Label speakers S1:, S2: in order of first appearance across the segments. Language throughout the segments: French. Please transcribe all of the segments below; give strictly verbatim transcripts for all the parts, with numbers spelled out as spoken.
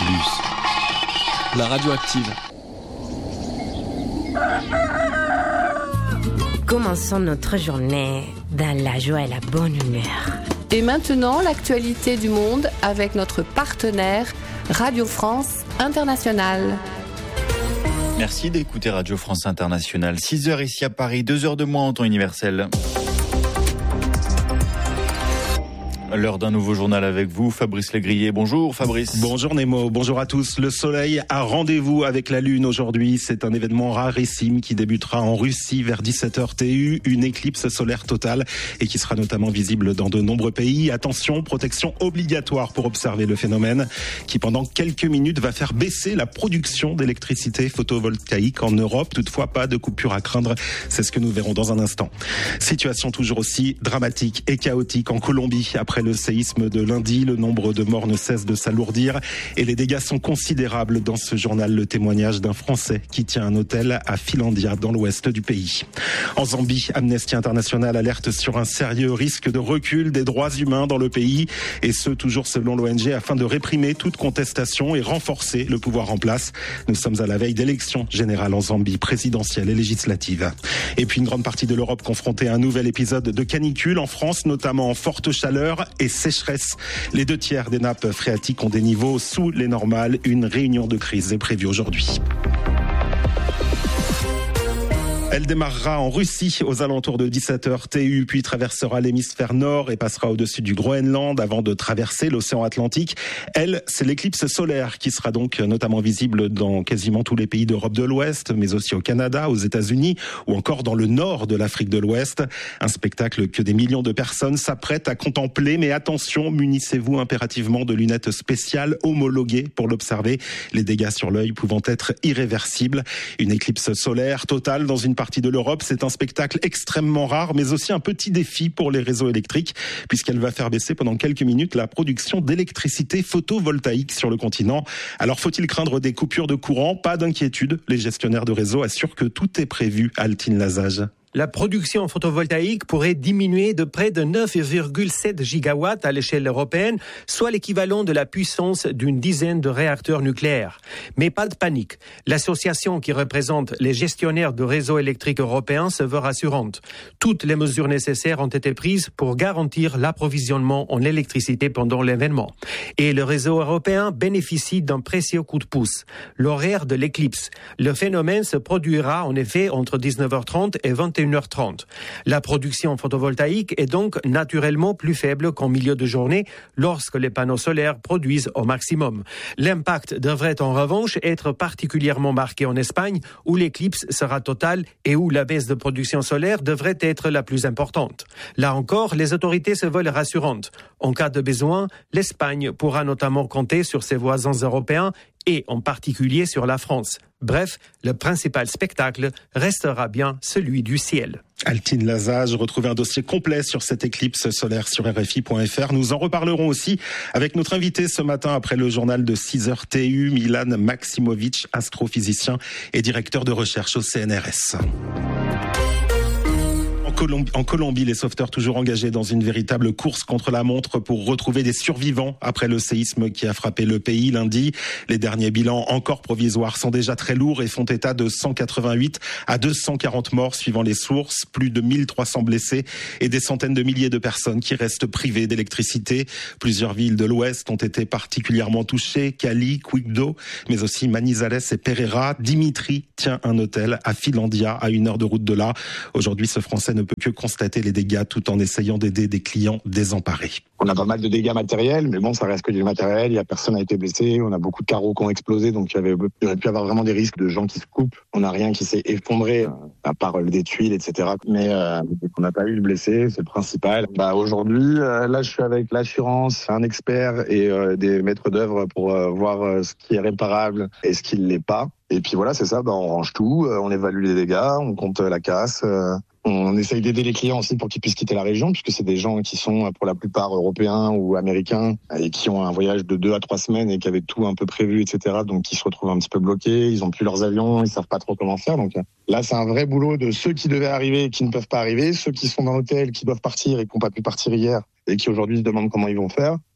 S1: Activus, la radio active.
S2: Commençons notre journée dans la joie et la bonne humeur.
S3: Et maintenant, l'actualité du monde avec notre partenaire Radio France Internationale.
S4: Merci d'écouter Radio France Internationale. six heures ici à Paris, deux heures de moins en temps universel. L'heure d'un nouveau journal avec vous, Fabrice Legrier. Bonjour Fabrice.
S5: Bonjour Nemo, bonjour à tous. Le soleil a rendez-vous avec la lune aujourd'hui. C'est un événement rarissime qui débutera en Russie vers dix-sept heures T U, une éclipse solaire totale et qui sera notamment visible dans de nombreux pays. Attention, protection obligatoire pour observer le phénomène qui pendant quelques minutes va faire baisser la production d'électricité photovoltaïque en Europe. Toutefois, pas de coupure à craindre. C'est ce que nous verrons dans un instant. Situation toujours aussi dramatique et chaotique en Colombie. Après le séisme de lundi, le nombre de morts ne cesse de s'alourdir et les dégâts sont considérables. Dans ce journal, le témoignage d'un Français qui tient un hôtel à Filandia, dans l'ouest du pays. En Zambie, Amnesty International alerte sur un sérieux risque de recul des droits humains dans le pays, et ce, toujours selon l'O N G, afin de réprimer toute contestation et renforcer le pouvoir en place. Nous sommes à la veille d'élections générales en Zambie, présidentielles et législatives. Et puis une grande partie de l'Europe confrontée à un nouvel épisode de canicule, en France notamment en forte chaleur et sécheresse. Les deux tiers des nappes phréatiques ont des niveaux sous les normales. Une réunion de crise est prévue aujourd'hui. Elle démarrera en Russie aux alentours de dix-sept heures T U, puis traversera l'hémisphère nord et passera au-dessus du Groenland avant de traverser l'océan Atlantique. Elle, c'est l'éclipse solaire qui sera donc notamment visible dans quasiment tous les pays d'Europe de l'Ouest, mais aussi au Canada, aux États-Unis ou encore dans le nord de l'Afrique de l'Ouest. Un spectacle que des millions de personnes s'apprêtent à contempler, mais attention, munissez-vous impérativement de lunettes spéciales homologuées pour l'observer, les dégâts sur l'œil pouvant être irréversibles. Une éclipse solaire totale dans une partie de l'Europe, c'est un spectacle extrêmement rare, mais aussi un petit défi pour les réseaux électriques, puisqu'elle va faire baisser pendant quelques minutes la production d'électricité photovoltaïque sur le continent. Alors faut-il craindre des coupures de courant ? Pas d'inquiétude, les gestionnaires de réseau assurent que tout est prévu. Altine Lazage.
S6: La production photovoltaïque pourrait diminuer de près de neuf virgule sept gigawatts à l'échelle européenne, soit l'équivalent de la puissance d'une dizaine de réacteurs nucléaires. Mais pas de panique. L'association qui représente les gestionnaires de réseaux électriques européens se veut rassurante. Toutes les mesures nécessaires ont été prises pour garantir l'approvisionnement en électricité pendant l'événement. Et le réseau européen bénéficie d'un précieux coup de pouce. L'horaire de l'éclipse. Le phénomène se produira en effet entre dix-neuf heures trente et vingt et une heures trente. La production photovoltaïque est donc naturellement plus faible qu'en milieu de journée lorsque les panneaux solaires produisent au maximum. L'impact devrait en revanche être particulièrement marqué en Espagne où l'éclipse sera totale et où la baisse de production solaire devrait être la plus importante. Là encore, les autorités se veulent rassurantes. En cas de besoin, l'Espagne pourra notamment compter sur ses voisins européens et en particulier sur la France. Bref, le principal spectacle restera bien celui du ciel.
S5: Altine Lazage, retrouvez un dossier complet sur cette éclipse solaire sur R F I point F R. Nous en reparlerons aussi avec notre invité ce matin après le journal de six heures T U, Milan Maximovic, astrophysicien et directeur de recherche au C N R S. Colombie, en Colombie, les sauveteurs toujours engagés dans une véritable course contre la montre pour retrouver des survivants après le séisme qui a frappé le pays lundi. Les derniers bilans encore provisoires sont déjà très lourds et font état de cent quatre-vingt-huit à deux cent quarante morts suivant les sources, plus de mille trois cents blessés et des centaines de milliers de personnes qui restent privées d'électricité. Plusieurs villes de l'Ouest ont été particulièrement touchées, Cali, Quibdó, mais aussi Manizales et Pereira. Dimitri tient un hôtel à Filandia, à une heure de route de là. Aujourd'hui, ce Français ne peut que constater les dégâts tout en essayant d'aider des clients désemparés.
S7: On a pas mal de dégâts matériels, mais bon, ça reste que du matériel. Il y a personne a été blessé. On a beaucoup de carreaux qui ont explosé, donc il y avait, il aurait pu avoir vraiment des risques de gens qui se coupent. On n'a rien qui s'est effondré, à part des tuiles, et cetera. Mais euh, on n'a pas eu de blessés, c'est le principal. Bah aujourd'hui, euh, là, je suis avec l'assurance, un expert et euh, des maîtres d'œuvre pour euh, voir euh, ce qui est réparable et ce qui ne l'est pas. Et puis voilà, c'est ça. Bah on range tout, euh, on évalue les dégâts, on compte la casse. Euh, On essaye d'aider les clients aussi pour qu'ils puissent quitter la région, puisque c'est des gens qui sont pour la plupart européens ou américains et qui ont un voyage de deux à trois semaines et qui avaient tout un peu prévu, et cetera. Donc qui se retrouvent un petit peu bloqués, ils ont plus leurs avions, ils savent pas trop comment faire. Donc là, c'est un vrai boulot de ceux qui devaient arriver et qui ne peuvent pas arriver, ceux qui sont dans l'hôtel, qui doivent partir et qui n'ont pas pu partir hier et qui aujourd'hui se demandent comment ils vont faire.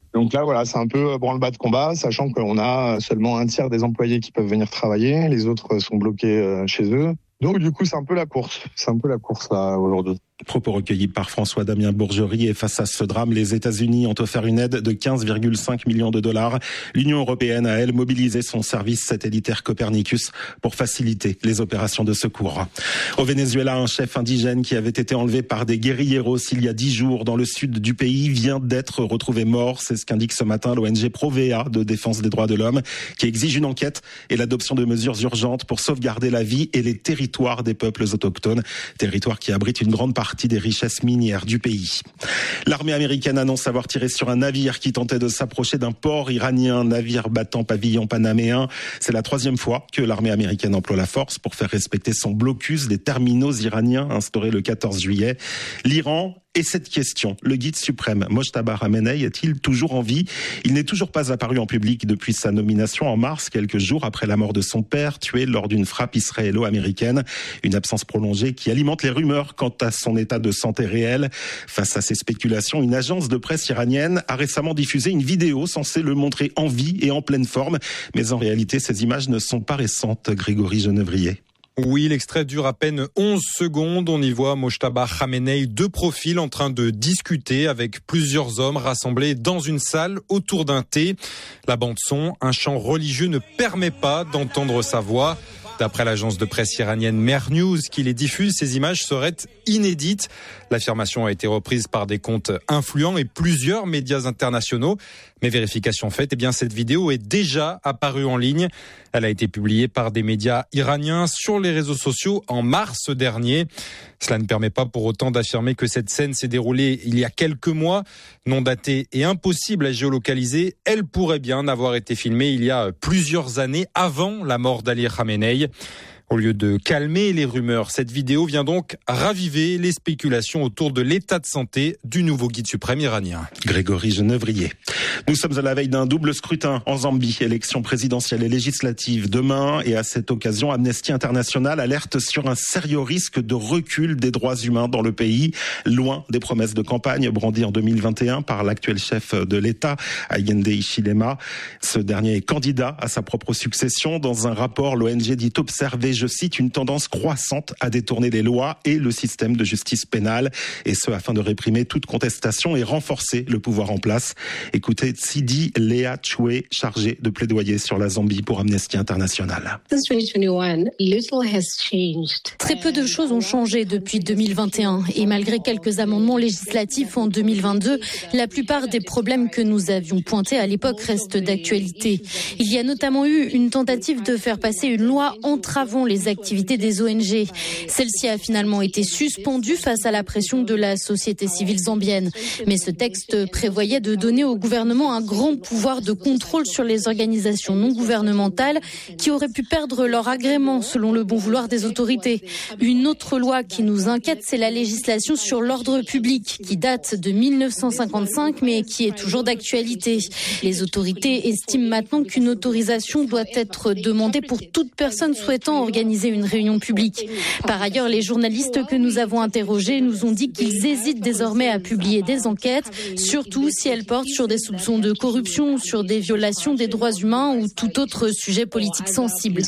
S7: Donc là, voilà, c'est un peu branle-bas de combat, sachant qu'on a seulement un tiers des employés qui peuvent venir travailler, les autres sont bloqués chez eux. Donc du coup, c'est un peu la course. C'est un peu la course là aujourd'hui.
S5: Propos recueillis par François-Damien Bourgerie. Et face à ce drame, les États-Unis ont offert une aide de quinze virgule cinq millions de dollars. L'Union européenne a, elle, mobilisé son service satellitaire Copernicus pour faciliter les opérations de secours. Au Venezuela, un chef indigène qui avait été enlevé par des guérilleros il y a dix jours dans le sud du pays vient d'être retrouvé mort. C'est ce qu'indique ce matin l'O N G Provea de défense des droits de l'homme, qui exige une enquête et l'adoption de mesures urgentes pour sauvegarder la vie et les territoires des peuples autochtones, territoires qui abritent une grande partie des richesses minières du pays. L'armée américaine annonce avoir tiré sur un navire qui tentait de s'approcher d'un port iranien, navire battant pavillon panaméen. C'est la troisième fois que l'armée américaine emploie la force pour faire respecter son blocus des terminaux iraniens instauré le quatorze juillet. L'Iran et cette question, le guide suprême Mojtaba Khamenei est-il toujours en vie ? Il n'est toujours pas apparu en public depuis sa nomination en mars, quelques jours après la mort de son père, tué lors d'une frappe israélo-américaine. Une absence prolongée qui alimente les rumeurs quant à son état de santé réel. Face à ces spéculations, une agence de presse iranienne a récemment diffusé une vidéo censée le montrer en vie et en pleine forme. Mais en réalité, ces images ne sont pas récentes, Grégory Genevrier.
S8: Oui, l'extrait dure à peine onze secondes. On y voit Mojtaba Khamenei de profil en train de discuter avec plusieurs hommes rassemblés dans une salle autour d'un thé. La bande-son, un chant religieux ne permet pas d'entendre sa voix. D'après l'agence de presse iranienne Mehr News qui les diffuse, ces images seraient inédites. L'affirmation a été reprise par des comptes influents et plusieurs médias internationaux. Mais vérification faite, eh bien cette vidéo est déjà apparue en ligne. Elle a été publiée par des médias iraniens sur les réseaux sociaux en mars dernier. Cela ne permet pas pour autant d'affirmer que cette scène s'est déroulée il y a quelques mois. Non datée et impossible à géolocaliser, elle pourrait bien avoir été filmée il y a plusieurs années avant la mort d'Ali Khamenei. Au lieu de calmer les rumeurs, cette vidéo vient donc raviver les spéculations autour de l'état de santé du nouveau guide suprême iranien.
S5: Grégory Genevrier. Nous sommes à la veille d'un double scrutin en Zambie, élections présidentielles et législatives demain. Et à cette occasion, Amnesty International alerte sur un sérieux risque de recul des droits humains dans le pays, loin des promesses de campagne brandies en deux mille vingt et un par l'actuel chef de l'État, Hakainde Hichilema. Ce dernier est candidat à sa propre succession. Dans un rapport, l'O N G dit observer, je cite, une tendance croissante à détourner les lois et le système de justice pénale, et ce afin de réprimer toute contestation et renforcer le pouvoir en place. Écoutez Tsidi Léa Choué, chargée de plaidoyer sur la Zambie pour Amnesty International.
S9: Très peu de choses ont changé depuis deux mille vingt et un, et malgré quelques amendements législatifs en deux mille vingt-deux, la plupart des problèmes que nous avions pointés à l'époque restent d'actualité. Il y a notamment eu une tentative de faire passer une loi entravant les activités des O N G. Celle-ci a finalement été suspendue face à la pression de la société civile zambienne. Mais ce texte prévoyait de donner au gouvernement un grand pouvoir de contrôle sur les organisations non gouvernementales qui auraient pu perdre leur agrément selon le bon vouloir des autorités. Une autre loi qui nous inquiète, c'est la législation sur l'ordre public qui date de mille neuf cent cinquante-cinq mais qui est toujours d'actualité. Les autorités estiment maintenant qu'une autorisation doit être demandée pour toute personne souhaitant organiser une réunion publique. Par ailleurs, les journalistes que nous avons interrogés nous ont dit qu'ils hésitent désormais à publier des enquêtes, surtout si elles portent sur des soupçons de corruption, sur des violations des droits humains ou tout autre sujet politique sensible.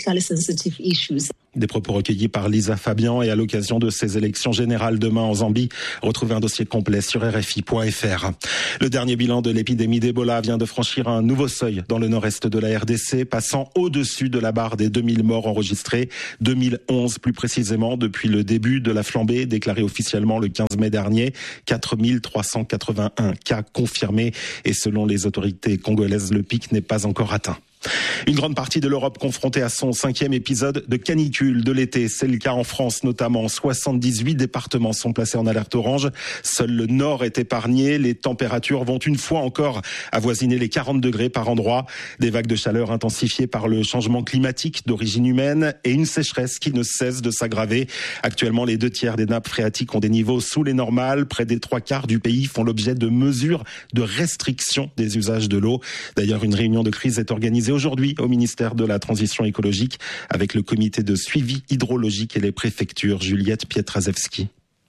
S5: Des propos recueillis par Lisa Fabian et à l'occasion de ces élections générales demain en Zambie. Retrouvez un dossier complet sur R F I point F R. Le dernier bilan de l'épidémie d'Ebola vient de franchir un nouveau seuil dans le nord-est de la R D C, passant au-dessus de la barre des deux mille morts enregistrés. deux mille onze plus précisément, depuis le début de la flambée déclarée officiellement le quinze mai dernier. quatre mille trois cent quatre-vingt-un cas confirmés et selon les autorités congolaises, le pic n'est pas encore atteint. Une grande partie de l'Europe confrontée à son cinquième épisode de canicule de l'été. C'est le cas en France notamment. soixante-dix-huit départements sont placés en alerte orange. Seul le nord est épargné. Les températures vont une fois encore avoisiner les quarante degrés par endroit. Des vagues de chaleur intensifiées par le changement climatique d'origine humaine et une sécheresse qui ne cesse de s'aggraver. Actuellement, les deux tiers des nappes phréatiques ont des niveaux sous les normales. Près des trois quarts du pays font l'objet de mesures de restriction des usages de l'eau. D'ailleurs, une réunion de crise est organisée aujourd'hui au ministère de la Transition écologique avec le comité de suivi hydrologique et les préfectures. Juliette Pietraszewski.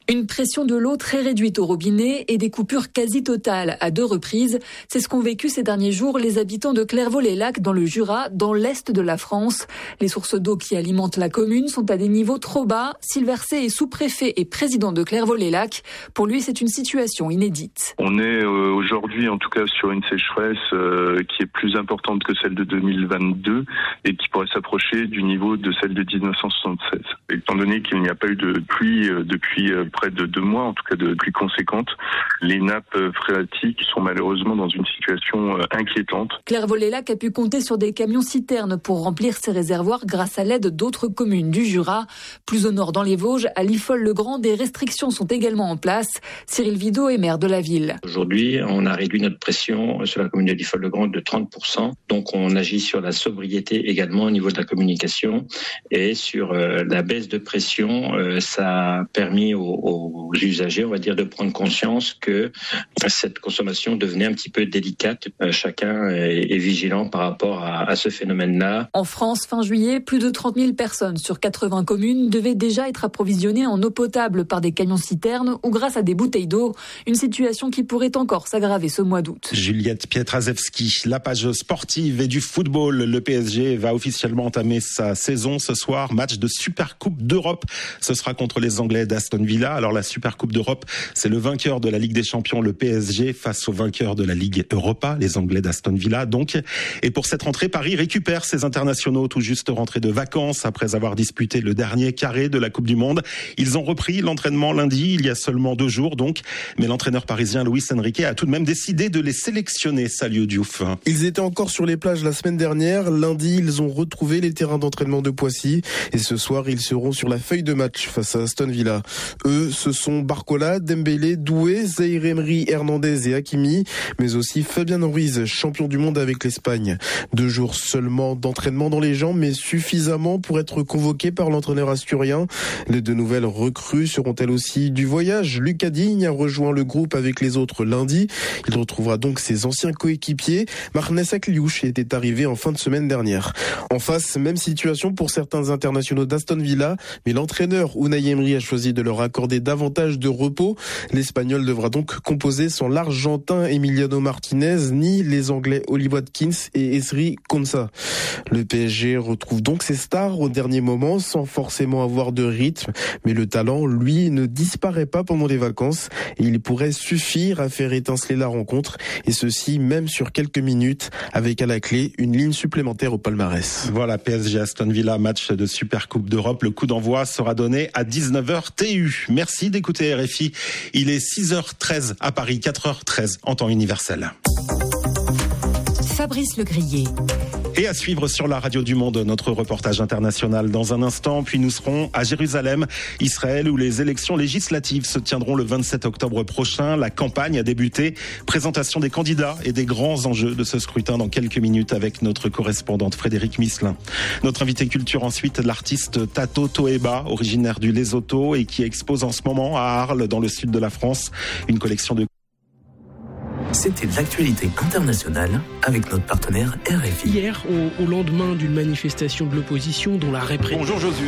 S10: Une pression de l'eau très réduite au robinet et des coupures quasi totales à deux reprises. C'est ce qu'ont vécu ces derniers jours les habitants de Clairvaux-les-Lacs dans le Jura, dans l'est de la France. Les sources d'eau qui alimentent la commune sont à des niveaux trop bas. Sylvain Cey est sous-préfet et président de Clairvaux-les-Lacs. Pour lui, c'est une situation inédite.
S11: On est euh, aujourd'hui en tout cas sur une sécheresse euh, qui est plus importante que celle de deux mille vingt-deux et qui pourrait s'approcher du niveau de celle de dix-neuf cent soixante-seize. Étant donné qu'il n'y a pas eu de pluie euh, depuis euh, près de deux mois, en tout cas de pluie conséquente, les nappes phréatiques sont malheureusement dans une situation euh, inquiétante.
S10: Clairvaux-les-Lacs a pu compter sur des camions citernes pour remplir ses réservoirs grâce à l'aide d'autres communes du Jura. Plus au nord dans les Vosges, à Liffol-le-Grand, des restrictions sont également en place. Cyril Vido est maire de la ville.
S12: Aujourd'hui, on a réduit notre pression sur la commune de Liffol-le-Grand de trente pour cent. Donc on agit sur la sobriété également au niveau de la communication et sur euh, la baisse de pression. Euh, ça a permis aux, aux usagers, on va dire, de prendre conscience que cette consommation devenait un petit peu délicate. Euh, chacun est, est vigilant par rapport à, à ce phénomène-là.
S10: En France, fin juillet, plus de trente mille personnes sur quatre-vingts communes devaient déjà être approvisionnées en eau potable par des camions-citernes ou grâce à des bouteilles d'eau. Une situation qui pourrait encore s'aggraver ce mois d'août.
S5: Juliette Pietraszewski, la page sportive et du football. Le P S G va officiellement entamer sa saison ce soir. Match de Supercoupe d'Europe. Ce sera contre les Anglais d'Aston Villa. Alors la Supercoupe d'Europe, c'est le vainqueur de la Ligue des Champions, le P S G, face au vainqueur de la Ligue Europa, les Anglais d'Aston Villa. Donc, et pour cette rentrée, Paris récupère ses internationaux tout juste rentrés de vacances après avoir disputé le dernier carré de la Coupe du Monde. Ils ont repris l'entraînement lundi, il y a seulement deux jours donc. Mais l'entraîneur parisien Luis Enrique a tout de même décidé de les sélectionner. Salut Diouf.
S13: Ils étaient encore sur les plages la semaine dernière. Lundi, ils ont retrouvé les terrains d'entraînement de Poissy. Et ce soir, ils seront sur la feuille de match face à Aston Villa. Eux, ce sont Barcola, Dembélé, Doué, Zaïre Emery, Hernandez et Hakimi. Mais aussi Fabien Ruiz, champion du monde avec l'Espagne. Deux jours seulement d'entraînement dans les jambes, mais suffisamment pour être convoqués par l'entraîneur asturien. Les deux nouvelles recrues seront elles aussi du voyage. Lucas Digne a rejoint le groupe avec les autres lundi. Il retrouvera donc ses anciens coéquipiers. Marnès Akliouche était arrivé en fin de semaine dernière. En face, même situation pour certains internationaux d'Aston Villa, mais l'entraîneur Unai Emery a choisi de leur accorder davantage de repos. L'Espagnol devra donc composer sans l'Argentin Emiliano Martinez, ni les Anglais Oli Watkins et Ezri Konsa. Le P S G retrouve donc ses stars au dernier moment sans forcément avoir de rythme, mais le talent, lui, ne disparaît pas pendant les vacances et il pourrait suffire à faire étinceler la rencontre, et ceci même sur quelques minutes, avec à la clé une ligne supplémentaire au palmarès.
S5: Voilà, P S G Aston Villa, match de Supercoupe d'Europe. Le coup d'envoi sera donné à dix-neuf heures T U. Merci d'écouter R F I. Il est six heures treize à Paris, quatre heures treize en temps universel.
S14: Fabrice Legrier.
S5: Et à suivre sur la radio du Monde, notre reportage international dans un instant. Puis nous serons à Jérusalem, Israël, où les élections législatives se tiendront le vingt-sept octobre prochain. La campagne a débuté. Présentation des candidats et des grands enjeux de ce scrutin dans quelques minutes avec notre correspondante Frédéric Misselin. Notre invité culture ensuite, l'artiste Tato Toeba, originaire du Lesotho et qui expose en ce moment à Arles, dans le sud de la France, une collection de...
S15: C'était l'actualité internationale avec notre partenaire R F I.
S16: Hier, au, au lendemain d'une manifestation de l'opposition dont la répression...
S17: Bonjour Josué.